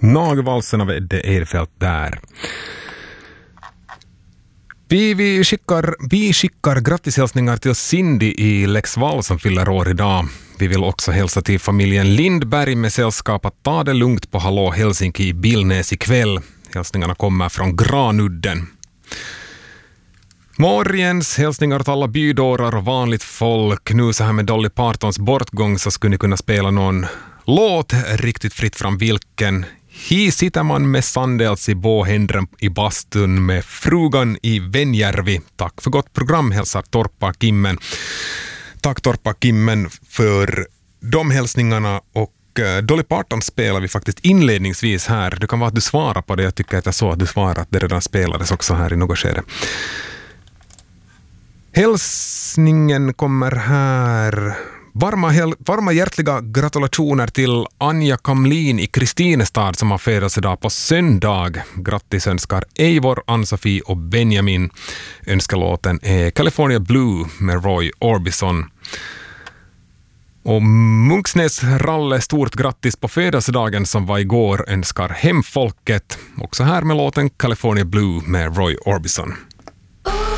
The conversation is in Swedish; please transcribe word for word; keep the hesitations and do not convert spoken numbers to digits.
Nagelvalsen av Edde Eirfelt där. Vi, vi, skickar, vi skickar grattishälsningar till Cindy i Leksvall som fyller år idag. Vi vill också hälsa till familjen Lindberg med sällskap att ta det lugnt på Hallå Helsinki i Billnäs ikväll. Hälsningarna kommer från Granudden. Morgens hälsningar till alla bydårar och vanligt folk. Nu så här med Dolly Partons bortgång så skulle ni kunna spela någon låt riktigt fritt fram vilken. Hi sitter man med Sandels i båhändren i bastun med frugan i Venjärvi. Tack för gott program, hälsar Torpa Kimmen. Tack Torpa Kimmen för de hälsningarna, och Dolly Parton spelar vi faktiskt inledningsvis här. Det kan vara att du svarar på det. Jag tycker att jag så att du svarar att det redan spelades också här i något skede. Hälsningen kommer här. Varma, hel- varma hjärtliga gratulationer till Anja Kamlin i Kristinestad som har födelsedag på söndag. Grattis önskar Eivor, Ann-Sofie och Benjamin. Önskalåten är California Blue med Roy Orbison. Och Munksnäs Ralle, stort grattis på födelsedagen som var igår, önskar hemfolket. Också här med låten California Blue med Roy Orbison.